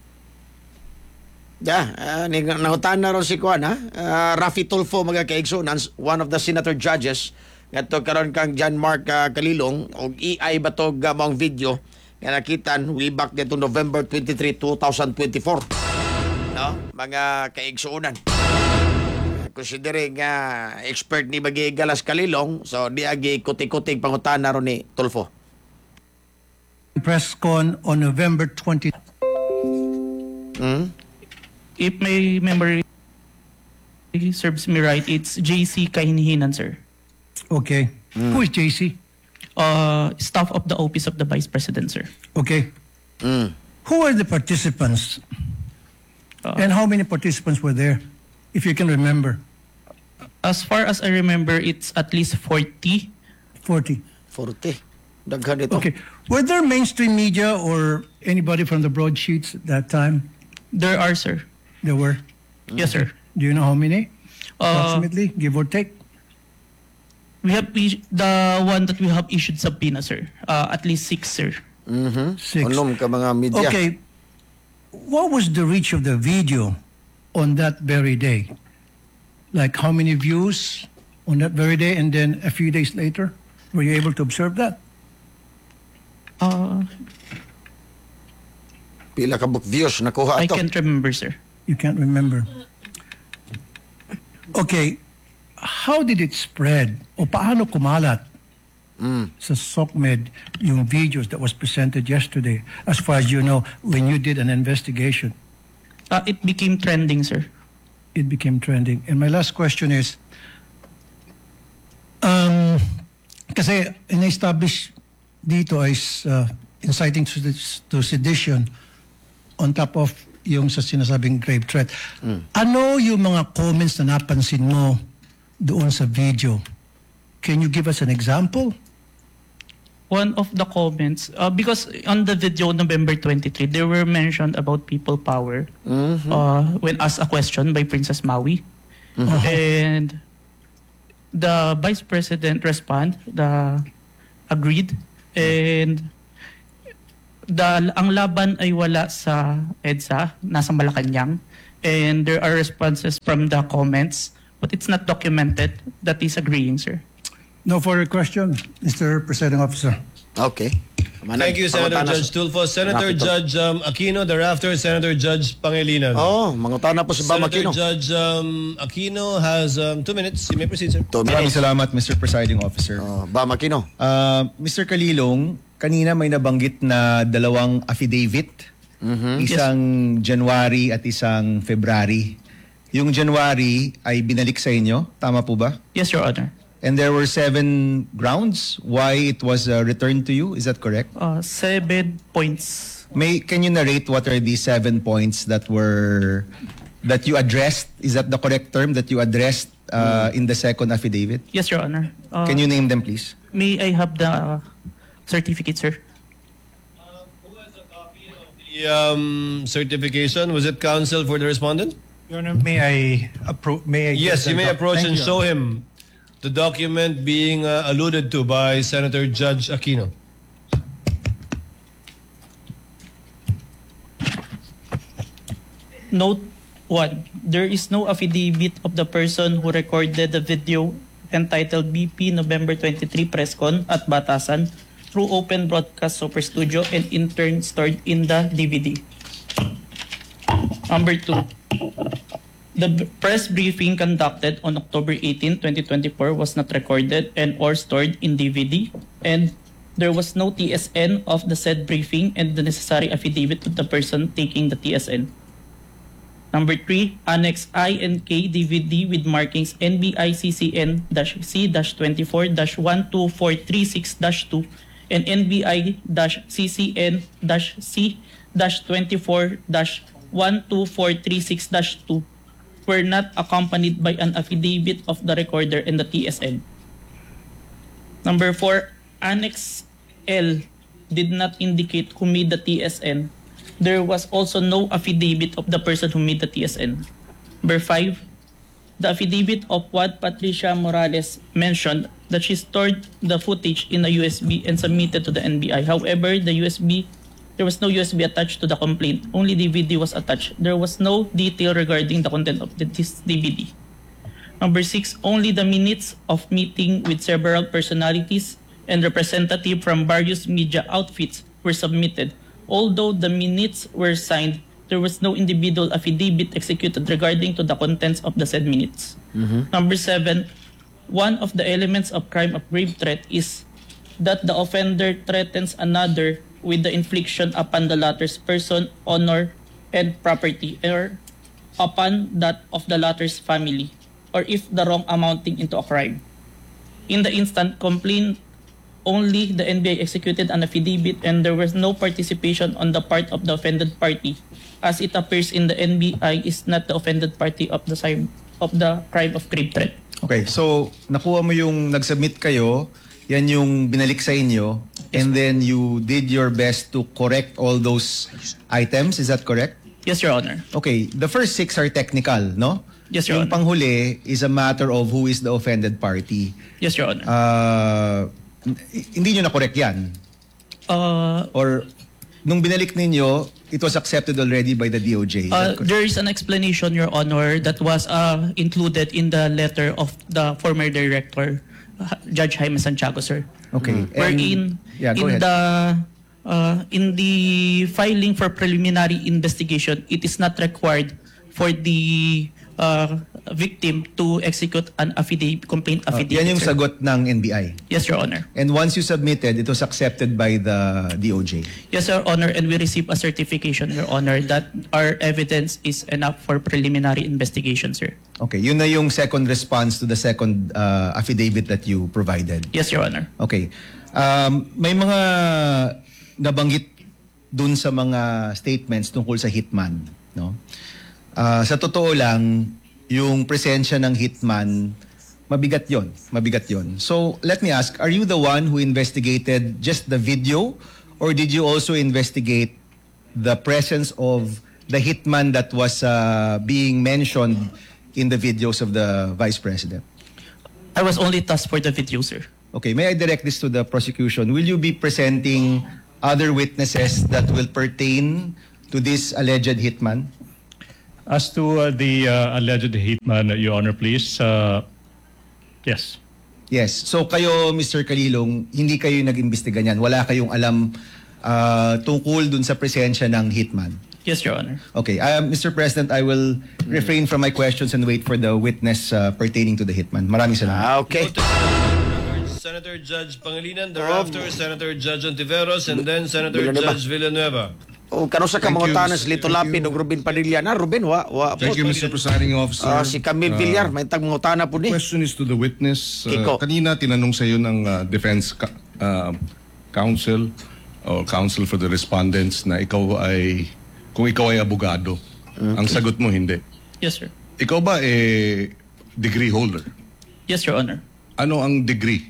S1: Nahutan na ron si Kwan, ha? Raffy Tulfo, mga kaigsunan, one of the senator judges, nga to karon kang John Mark Kalilong, o EI ba to mong video, nga nakitan, way back dito November 23, 2024. No? Mga kaigsunan. Considering expert ni Magigalas Kalilong, so di agi kutik-kutik pangutan na ron ni Tulfo.
S7: Press con on November 20.
S3: If my memory serves me right, it's JC Kahinhinan, sir.
S7: Okay. Who is JC?
S3: Staff of the Office of the Vice President, sir.
S7: Okay. Who are the participants? And how many participants were there, if you can remember?
S3: As far as I remember, it's at least 40.
S7: 40.
S1: 40. Daghan ito.
S7: Okay. Were there mainstream media or anybody from the broadsheets at that time?
S3: There are, sir.
S7: There were?
S3: Yes, sir.
S7: Do you know how many? Approximately, give or take?
S3: We have the one that we have issued subpoena, sir. At least 6, sir.
S7: 6.
S1: Unom ka mga media.
S7: Okay. What was the reach of the video on that very day? Like how many views on that very day, and then a few days later? Were you able to observe that?
S1: Pila ka book views nakuha
S3: I
S1: ato.
S3: can't remember, sir.
S7: You can't remember. Okay. How did it spread? O paano kumalat sa SOCMED yung videos that was presented yesterday, as far as you know, when you did an investigation?
S3: It became trending, sir.
S7: It became trending. And my last question is, kasi in-establish dito is inciting to sedition on top of yung sa sinasabing grave threat. Ano yung mga comments na napansin mo doon sa video? Can you give us an example?
S3: One of the comments, because on the video November 23, there were mentioned about people power when asked a question by Princess Maui. And the Vice President agreed, and ang laban ay wala sa EDSA, nasa Malacanang, and there are responses from the comments but it's not documented that he's agreeing, sir.
S11: No further question, Mr. Presiding Officer.
S1: Okay.
S5: Thank you, Senator Judge Tulfo. Senator Judge Aquino, thereafter Senator Judge Pangilinan.
S1: Oh, mangutana po si Bam
S5: Senator
S1: Aquino.
S5: Judge Aquino has 2 minutes. You may proceed, sir.
S1: 2
S12: Maraming
S1: minutes.
S12: salamat, Mr. Presiding Officer.
S1: Bam Aquino.
S12: Mr. Kalilong, kanina may nabanggit na dalawang affidavit. Isang January at isang February. Yung January ay binalik sa inyo, tama po ba?
S3: Yes, Your Honor.
S12: And there were 7 grounds why it was returned to you, is that correct?
S3: 7 points.
S12: Can you narrate what are these 7 points that you addressed? Is that the correct term that you addressed in the second affidavit?
S3: Yes, Your Honor.
S12: Can you name them, please?
S3: May I have the certificate, sir?
S5: The certification, was it counsel for the respondent?
S11: Your Honor, may I
S5: Yes, you may approach and show him the document being alluded to by Senator Judge Aquino.
S3: Note 1. There is no affidavit of the person who recorded the video entitled BP November 23 Press Con at Batasan through Open Broadcast Super Studio and in turn stored in the DVD. Number 2. The press briefing conducted on October 18, 2024 was not recorded and or stored in DVD, and there was no TSN of the said briefing and the necessary affidavit of the person taking the TSN. Number 3, Annex I and K DVD with markings NBI-CCN-C-24-12436-2 and NBI-CCN-C-24-12436-2 were not accompanied by an affidavit of the recorder and the TSN. Number 4, Annex L did not indicate who made the TSN. There was also no affidavit of the person who made the TSN. Number 5, the affidavit of what Patricia Morales mentioned that she stored the footage in a USB and submitted to the NBI. However, there was no USB attached to the complaint. Only DVD was attached. There was no detail regarding the content of this DVD. Number 6, only the minutes of meeting with several personalities and representatives from various media outfits were submitted. Although the minutes were signed, there was no individual affidavit executed regarding to the contents of the said minutes. Number 7, one of the elements of crime of grave threat is that the offender threatens another with the infliction upon the latter's person, honor, and property, or upon that of the latter's family, or if the wrong amounting into a crime. In the instant complaint, only the NBI executed an affidavit and there was no participation on the part of the offended party, as it appears in the NBI is not the offended party of the crime of grave threat.
S12: Okay, so nakuha mo yung nag-submit kayo, yan yung binalik sa inyo, and then you did your best to correct all those items, is that correct?
S3: Yes, Your Honor.
S12: Okay, the first 6 are technical, no?
S3: Yes, Your
S12: Yung
S3: Honor.
S12: panghuli is a matter of who is the offended party.
S3: Yes, Your Honor.
S12: Hindi nyo na-correct yan? Or nung binalik ninyo, it was accepted already by the DOJ? Is that correct?
S3: There is an explanation, Your Honor, that was included in the letter of the former director, Judge Jaime Santiago, sir.
S12: Okay.
S3: Wherein
S12: Go ahead.
S3: in the filing for preliminary investigation, it is not required for the victim to execute an complaint affidavit.
S12: Yan yung
S3: sir.
S12: sagot ng NBI.
S3: Yes, Your Honor.
S12: And once you submitted, it was accepted by the DOJ.
S3: Yes, Your Honor, and we received a certification, Your Honor, that our evidence is enough for preliminary investigation, sir.
S12: Okay, yun na yung second response to the second affidavit that you provided.
S3: Yes, Your Honor.
S12: Okay. May mga nabanggit dun sa mga statements tungkol sa hitman, no? Sa totoo lang, yung presensya ng hitman, mabigat yon. So, let me ask, are you the one who investigated just the video, or did you also investigate the presence of the hitman that was being mentioned in the videos of the Vice President?
S3: I was only tasked for the video, sir.
S12: Okay, may I direct this to the prosecution? Will you be presenting other witnesses that will pertain to this alleged hitman?
S8: As to the alleged hitman, Your Honor, please. Yes.
S12: Yes. So kayo, Mr. Kalilong, hindi kayo nag-imbestiga niyan. Wala kayong alam tungkol dun sa presensya ng hitman.
S3: Yes, Your Honor.
S12: Okay. Mr. President, I will refrain from my questions and wait for the witness pertaining to the hitman. Maraming salamat.
S1: Okay.
S5: Senator Judge Pangilinan, thereafter Senator Judge Ontiveros, and then Senator
S1: Villanueva.
S5: Judge Villanueva.
S1: O kano sa kamangutanang Lito Lapid ug Ruben Padilla na Ruben wa
S13: Thank you, Mr. Presiding Officer.
S1: si Camille Villar may tag mangutana po ni.
S13: Question is to the witness.
S1: Kiko.
S13: Kanina tinanong sa iyo ng Defense Counsel or Counsel for the Respondents na kung ikaw ay abogado. Ang sagot mo hindi.
S3: Yes, sir.
S13: Ikaw ba degree holder?
S3: Yes, Your Honor.
S13: Ano ang degree?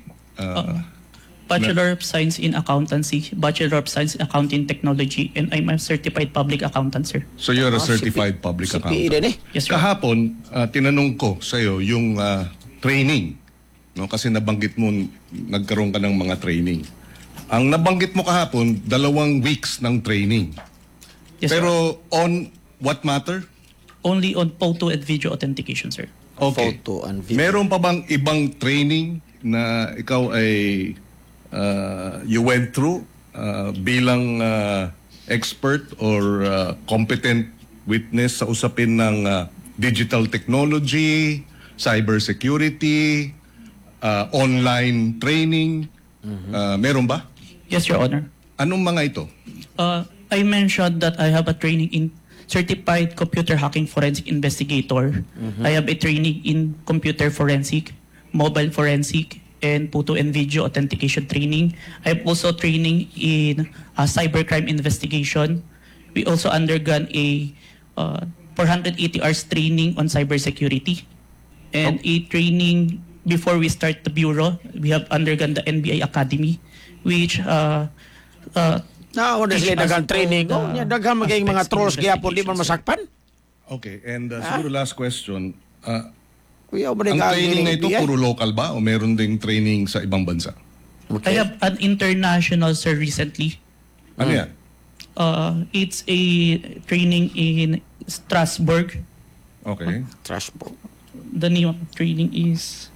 S3: Bachelor of Science in Accountancy, Bachelor of Science in Accounting Technology, and I'm a certified public accountant, sir.
S13: So you're a certified public
S1: CPA
S13: accountant.
S1: din eh.
S3: Yes, sir.
S13: Kahapon, tinanong ko sa iyo yung training. No? Kasi nabanggit mo, nagkaroon ka ng mga training. Ang nabanggit mo kahapon, 2 weeks ng training.
S3: Yes, sir.
S13: Pero on what matter?
S3: Only on photo and video authentication, sir.
S13: Okay.
S1: Photo and video.
S13: Meron pa bang ibang training na ikaw ay you went through bilang expert or competent witness sa usapin ng digital technology, cybersecurity, online training? Meron ba?
S3: Yes, Your Honor.
S13: Anong mga ito?
S3: I mentioned that I have a training in Certified Computer Hacking Forensic Investigator. I have a training in Computer Forensic, Mobile Forensic, and Photo and Video Authentication training. I have also training in cybercrime investigation. We also undergone a 480 hours training on cybersecurity and a training before we start the bureau. We have undergone the NBI Academy, which
S1: honestly daghang training. Daghang maging mga trolls gyapon di man masakpan.
S13: Okay, and siguro last question.
S1: Kuya,
S13: Ang training na ito puro local ba o meron ding training sa ibang bansa?
S3: I have an international, sir, recently.
S13: Ano yan?
S3: It's a training in Strasbourg.
S13: Okay.
S1: Strasbourg.
S3: The name of the training is...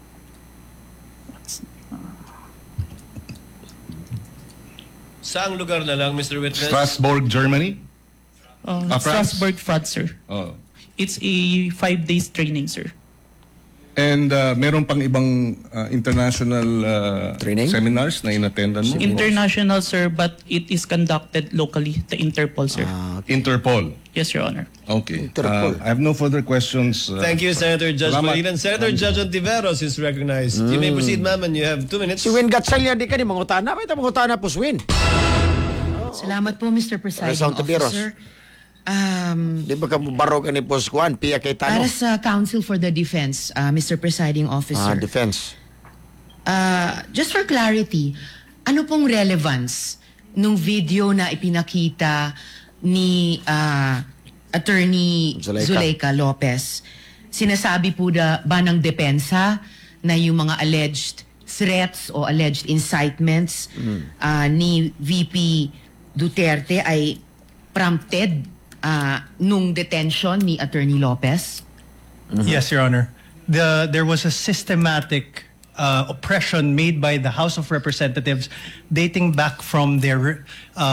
S5: Saang lugar na lang, Mr. Witness?
S13: Strasbourg, Germany? France?
S3: Strasbourg, France, sir.
S13: Oh.
S3: It's a 5 days training, sir.
S13: And meron pang ibang international
S1: Training?
S13: seminars na inattendan mo?
S3: International, sir, but it is conducted locally, the Interpol, sir.
S13: Interpol.
S3: Yes, Your Honor.
S13: Okay.
S1: Interpol.
S13: I have no further questions.
S5: Thank you, Senator Judge
S13: Salamat.
S5: Pangilinan. Senator Judge Ontiveros is recognized. You may proceed, ma'am, and you have 2 minutes.
S1: Si Win Gatsalia di ka ni mangutana, may ta mangutana po si Win.
S14: Salamat po, Mr. Presiding
S1: Rizal Tabiros.
S14: Officer.
S1: Di ba ka barog ni Poskuan, Pia Cayetano?
S14: Para sa Council for the Defense, Mr. Presiding Officer.
S1: Defense.
S14: Just for clarity, ano pong relevance nung video na ipinakita ni Attorney Zuleika Lopez? Sinasabi po ba ng depensa na yung mga alleged threats o alleged incitements ni VP Duterte ay prompted nung detention ni Attorney Lopez?
S15: Yes, Your Honor. There was a systematic oppression made by the House of Representatives dating back from their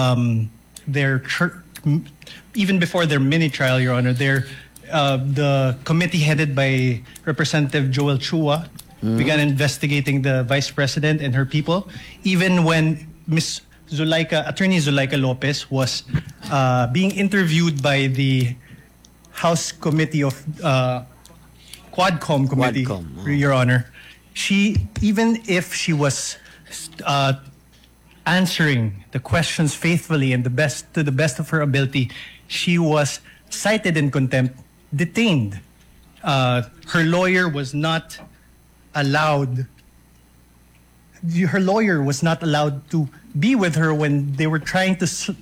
S15: even before their mini trial, Your Honor. The committee headed by Representative Joel Chua began investigating the Vice President and her people, even when Attorney Zuleika Lopez was being interviewed by the House Committee of Quadcom Committee, Your Honor. Even if she was answering the questions faithfully and to the best of her ability, she was cited in contempt, detained. Her lawyer was not allowed. Her lawyer was not allowed to be with her when they were trying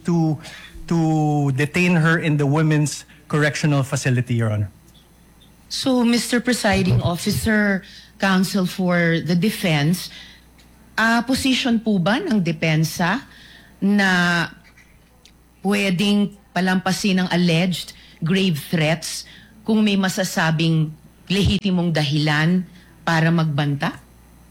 S15: to detain her in the women's correctional facility, Your Honor.
S14: So, Mr. Presiding Officer, Counsel for the Defense, position po ba ng depensa na pwedeng palampasin ng alleged grave threats kung may masasabing lehitimong dahilan para magbanta?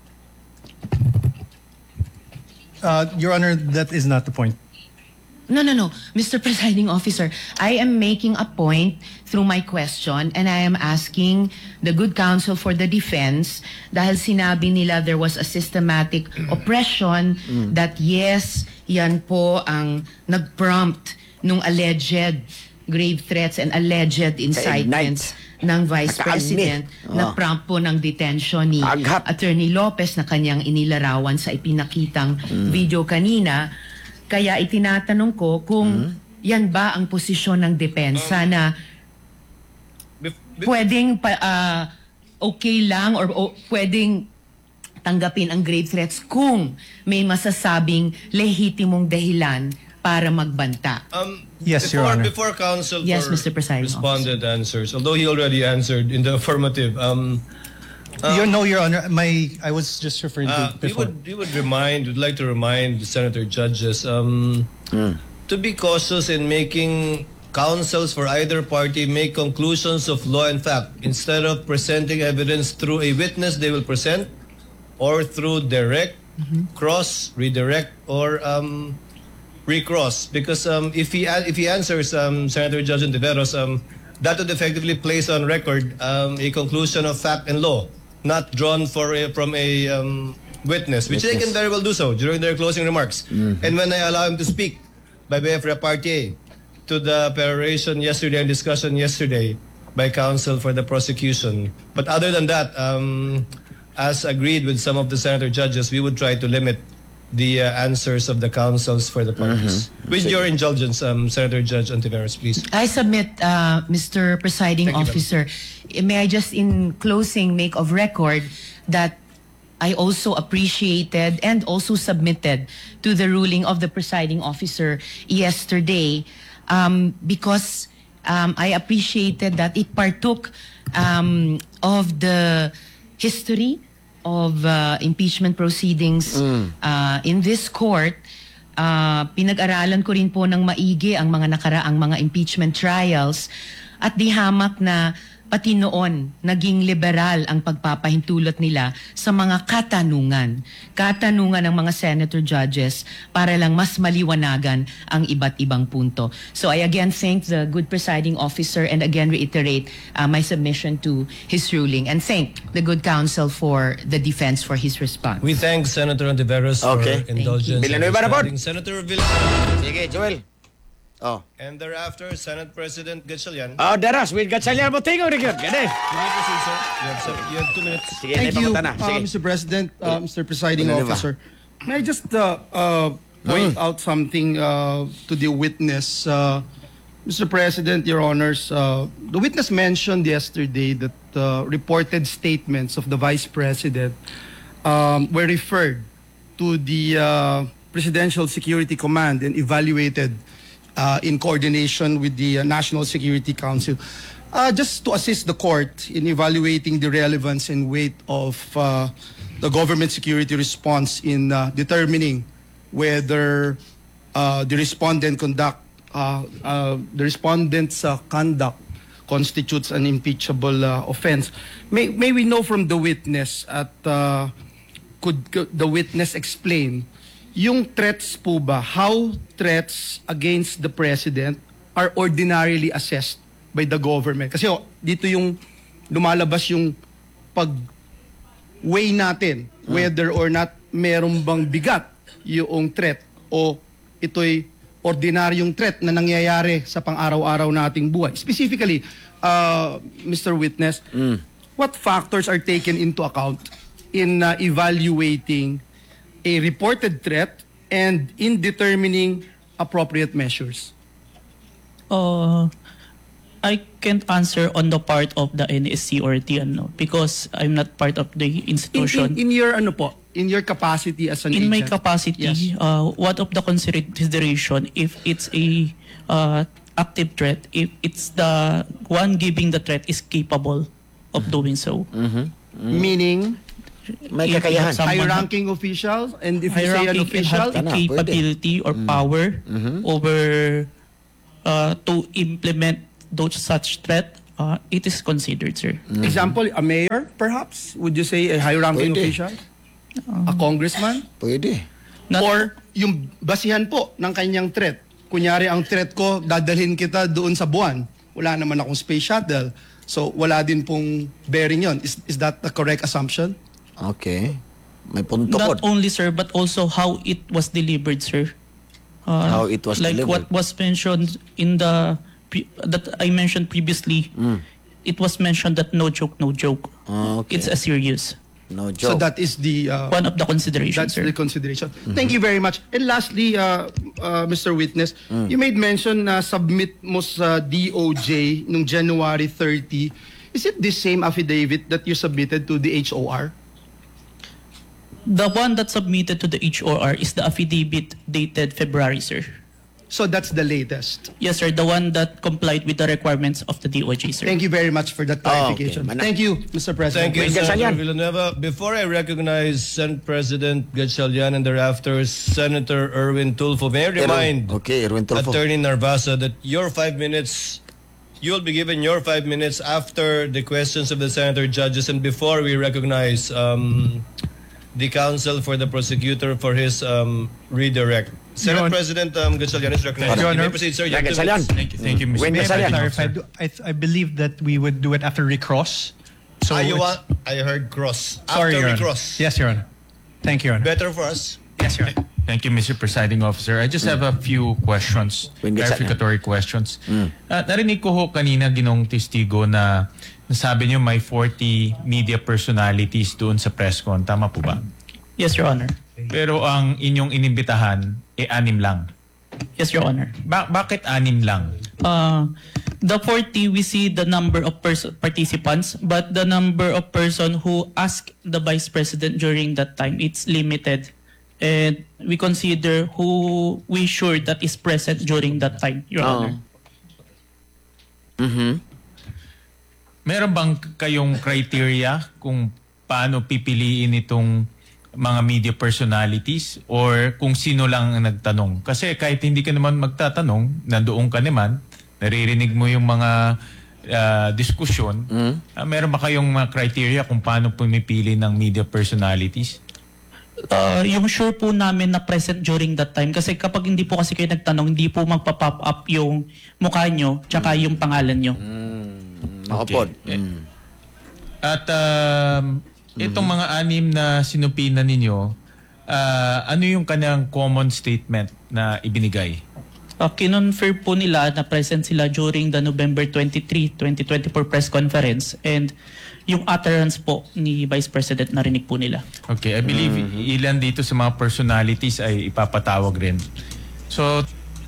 S15: Your Honor, that is not the point.
S14: No. Mr. Presiding Officer, I am making a point through my question and I am asking the good counsel for the defense dahil sinabi nila there was a systematic oppression that yes, yan po ang nag-prompt nung alleged grave threats and alleged incitements ng Vice President na prompt po ng detention ni Attorney Lopez na kanyang inilarawan sa ipinakitang video kanina. Kaya itinatanong ko kung yan ba ang posisyon ng depensa na pwedeng okay lang or pwedeng tanggapin ang grave threats kung may masasabing lehitimong dahilan para magbanta.
S15: Yes, Your Honor.
S5: Before counsel
S14: Yes, Mr. Presiding
S5: responded answers, although he already answered in the affirmative,
S15: Your Honor, I was just referring to before.
S5: we'd like to remind the senator judges to be cautious in making counsels for either party make conclusions of law and fact instead of presenting evidence through a witness they will present or through direct, cross, redirect, or recross. Because if he answers Senator Judge Ontiveros, that would effectively place on record a conclusion of fact and law, not drawn from a witness, which they can very well do so during their closing remarks. And when I allow him to speak by way of repartee to the peroration yesterday and discussion yesterday by counsel for the prosecution. But other than that, as agreed with some of the senator judges, we would try to limit the answers of the counsels for the parties. With your indulgence, Senator Judge Ontiveros, please.
S14: I submit, Mr. Presiding Officer, may I just in closing make of record that I also appreciated and also submitted to the ruling of the presiding officer yesterday because I appreciated that it partook of the history of impeachment proceedings in this court. Pinag-aralan ko rin po ng maigi ang mga nakaraang mga impeachment trials at di hamak na pati noon naging liberal ang pagpapahintulot nila sa mga katanungan ng mga senator judges para lang mas maliwanagan ang iba't ibang punto. So I again thank the good presiding officer and again reiterate my submission to his ruling and thank the good counsel for the defense for his response.
S5: We thank Senator Ontiveros for indulgence.
S1: Villanueva na po.
S5: Senator Villanueva.
S1: Sige, Joel.
S5: And thereafter, Senate President Gatchalian.
S1: Daras, with Gatchalian mo tingo rin yun. Gane.
S5: You may proceed, sir. You have 2 minutes.
S1: Sige,
S11: Thank you,
S1: Sige.
S11: Mr. President, Mr. Presiding
S1: Villanueva.
S11: Officer. May I just point out something to the witness? Mr. President, Your Honors, the witness mentioned yesterday that reported statements of the Vice President were referred to the Presidential Security Command and evaluated in coordination with the National Security Council, just to assist the court in evaluating the relevance and weight of the government security response in determining whether the respondent's conduct constitutes an impeachable offense. May we know from the witness could the witness explain yung threats po ba, how threats against the president are ordinarily assessed by the government? Kasi dito yung lumalabas yung pag-weigh natin whether or not meron bang bigat yung threat o ito'y ordinaryong threat na nangyayari sa pang-araw-araw nating buhay. Specifically, Mr. Witness, what factors are taken into account in evaluating a reported threat and in determining appropriate measures?
S3: I can't answer on the part of the NSC or TNO because I'm not part of the institution.
S11: In your in your capacity as an
S3: in my
S11: agent?
S3: capacity,
S11: Yes.
S3: what of the consideration if it's a active threat, if it's the one giving the threat is capable of doing so.
S11: Meaning,
S1: may
S3: If
S1: kakayahan.
S3: someone
S11: high-ranking officials, and if you say an
S3: high-ranking and
S11: official,
S3: have the capability or power over to implement those such threat It is considered, sir.
S11: Example, a mayor, perhaps? Would you say a high-ranking
S1: Pwede.
S11: official? A congressman?
S1: Pwede.
S11: Or yung basihan po ng kanyang threat. Kunyari, ang threat ko, dadalhin kita doon sa buwan. Wala naman akong space shuttle. So, wala din pong bearing yon. Is that the correct assumption?
S1: Okay. May punto ko.
S3: Not only, sir, but also how it was delivered, sir.
S1: How it was
S3: like
S1: delivered.
S3: what was mentioned in the that I mentioned previously. It was mentioned that no joke, no joke.
S1: Okay.
S3: It's a serious.
S1: No
S11: So
S1: joke.
S11: that is the...
S3: One of the considerations,
S11: That's
S3: sir.
S11: the consideration. Thank you very much. And lastly, Mr. Witness, you made mention na submit mo sa DOJ nung January 30. Is it the same affidavit that you submitted to the HOR?
S3: The one that submitted to the HOR is the affidavit dated February, sir.
S11: So that's the latest.
S3: Yes, sir. The one that complied with the requirements of the DOJ, sir.
S11: Thank you very much for that clarification.
S1: okay.
S11: Thank you, Mr. President.
S5: Thank you,
S1: Wait,
S5: Senator
S1: Gatchalian.
S5: Villanueva. Before I recognize Senate President Gatchalian and thereafter Senator Erwin Tulfo, may I remind
S1: Okay, Erwin Tulfo.
S5: Attorney Narvasa that your 5 minutes, you'll be given your 5 minutes after the questions of the senator judges and before we recognize the counsel for the prosecutor for his redirect. Senate President Gatchalian is recognized.
S15: Your
S5: You may
S15: Honor.
S5: proceed, sir. You
S1: Yeah,
S5: have 2
S1: Gatchalian.
S5: minutes.
S15: Thank you, Mr.
S1: When
S15: May I
S1: Gatchalian.
S15: clarify? I believe that we would do it after recross. So
S5: You
S15: it's-
S5: want? I heard cross.
S15: Sorry,
S5: After
S15: Your
S5: we
S15: Honor.
S5: cross.
S15: Yes, Your Honor. Thank you, Your Honor.
S5: Better for us.
S15: Yes, Your Honor.
S16: Thank you, Mr. Presiding Officer. I just have a few questions,
S1: When gets
S16: clarificatory questions. Narinig ko ho kanina ginong testigo na nasabi niyo may 40 media personalities doon sa press con. Tama po ba?
S3: Yes, Your Honor.
S16: Pero ang inyong inimbitahan, 6 lang.
S3: Yes, Your Honor.
S16: Bakit 6 lang?
S3: The 40, we see the number of participants, but the number of person who asked the Vice President during that time, it's limited. And we consider who we sure that is present during that time, Your Honor.
S16: Meron bang kayong criteria kung paano pipiliin itong mga media personalities or kung sino lang ang nagtanong? Kasi kahit hindi ka naman magtatanong, nandoon ka naman, naririnig mo yung mga diskusyon, meron ba kayong mga criteria kung paano pumipili ng media personalities?
S3: Yung sure po namin na present during that time, kasi kapag hindi po kasi kayo nagtanong, hindi po magpa-pop up yung mukha nyo tsaka yung pangalan nyo.
S1: Nakapod.
S16: At itong mga 6 na sinupinan ninyo, ano yung kanyang common statement na ibinigay?
S3: Kinonfirm po nila na present sila during the November 23, 2024 press conference, and yung utterance po ni Vice President narinig po nila.
S16: Okay, I believe ilan dito sa mga personalities ay ipapatawag rin. So,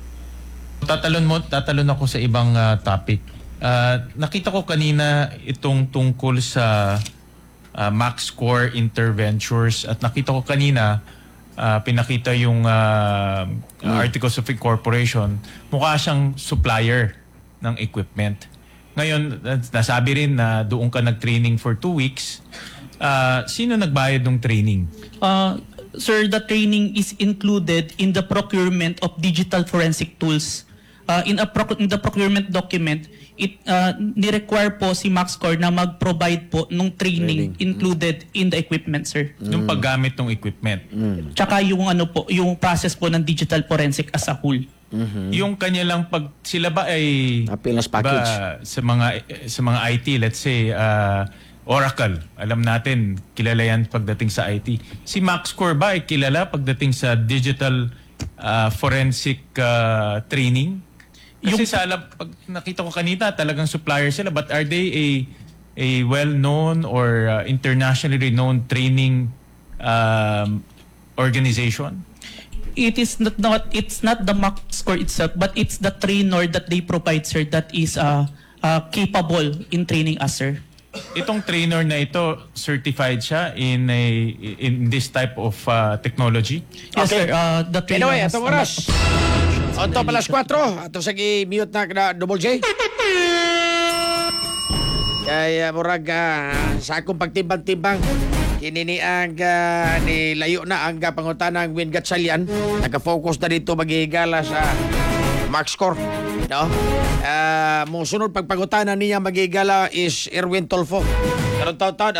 S16: tatalon ako sa ibang topic. Nakita ko kanina itong tungkol sa MaxCore Interventures at nakita ko kanina pinakita yung Articles of Incorporation. Mukha siyang supplier ng equipment. Ngayon, nasabi rin na doon ka nag-training for 2 weeks. Sino nagbayad ng training?
S3: Sir, the training is included in the procurement of digital forensic tools. In the procurement document, it ni-require po si MaxCore na mag-provide po ng training included in the equipment, sir.
S16: Nung paggamit ng equipment.
S3: Tsaka yung yung process po ng digital forensic as a whole.
S16: Yung kanya lang pag sila ba ay
S1: package
S16: sa mga IT, let's say Oracle, alam natin kilala yan pagdating sa IT. Si MaxCore ba ay kilala pagdating sa digital forensic training? Kasi pag nakita ko kanina talagang supplier sila, but are they a well-known or internationally renowned training organization?
S3: It's not the MaxCore itself, but it's the trainer that they provide, sir, that is capable in training us, sir.
S16: Itong trainer na ito, certified siya in this type of technology?
S3: Yes, sir. The trainer
S1: Anyway,
S3: has
S1: atong oras. Onto palas 4. Ato sa mute na Double J. Kaya murag sa akong pagtimbang-timbang, kinini ang nilayo na ang pangutanang Win Gatchalian. Naka-focus na dito maghihigala sa MaxCore. No? Mo sunod pagpangutana niya magigala is Erwin Tolfo. Karon taon